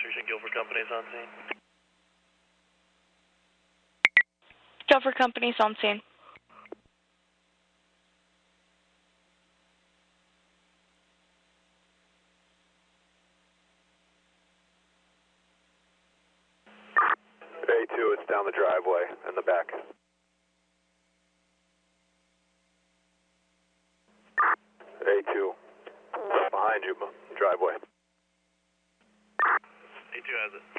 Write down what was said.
Station Guilford Company's on scene. Guilford Company's on scene. A2, it's down the driveway in the back. A2, behind you, driveway. A2 has it.